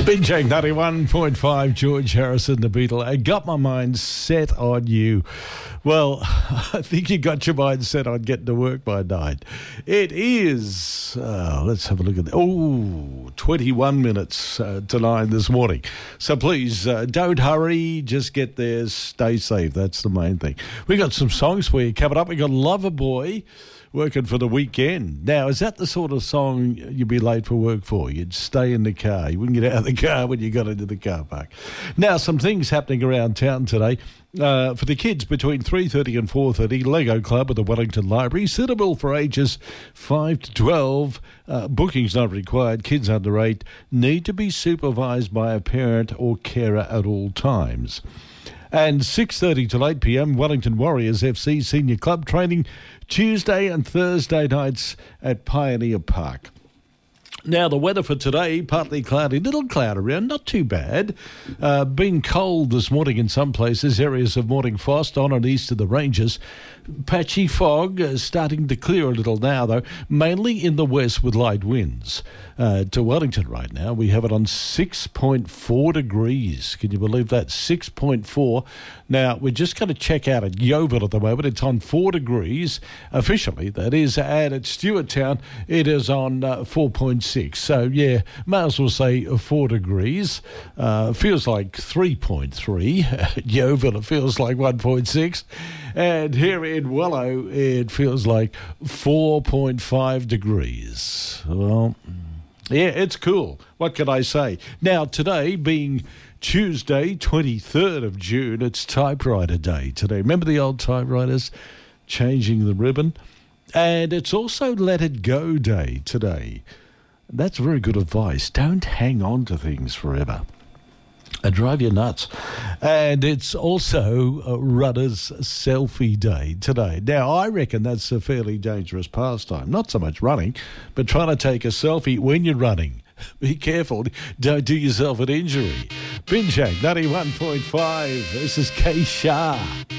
Binjang 91.5, George Harrison, The Beatle. I got my mind set on you. Well, I think you got your mind set on getting to work by 9. It is, let's have a look at that. 21 minutes to 9 this morning. So please, don't hurry. Just get there. Stay safe. That's the main thing. We got some songs for you coming up. We got Loverboy, Working for the Weekend. Now, is that the sort of song you'd be late for work for? You'd stay in the car. You wouldn't get out of the car when you got into the car park. Now, some things happening around town today. For the kids between 3:30 and 4:30, Lego Club at the Wellington Library. Suitable for ages 5 to 12. Bookings not required. Kids under 8 need to be supervised by a parent or carer at all times. And 6:30 till 8 p.m, Wellington Warriors FC Senior Club training Tuesday and Thursday nights at Pioneer Park. Now, the weather for today, partly cloudy, little cloud around, not too bad. Been cold this morning in some places, areas of morning frost on and east of the ranges. Patchy fog starting to clear a little now, though, mainly in the west with light winds. To Wellington right now, we have it on 6.4 degrees. Can you believe that? 6.4. Now, we're just going to check out at Yeovil at the moment. It's on 4 degrees, officially, that is. And at Stewarttown, it is on 4.6. So, yeah, may as well say 4 degrees. Feels like 3.3. At Yeovil, it feels like 1.6. And here in Wello, it feels like 4.5 degrees. Well, yeah, it's cool. What can I say? Now, today being Tuesday, 23rd of June, it's Typewriter Day today. Remember the old typewriters changing the ribbon? And it's also Let It Go Day today. That's very good advice. Don't hang on to things forever. It drive you nuts. And it's also Runner's Selfie Day today. Now, I reckon that's a fairly dangerous pastime. Not so much running, but trying to take a selfie when you're running. Be careful. Don't do yourself an injury. Binjang 91.5. This is K Shah.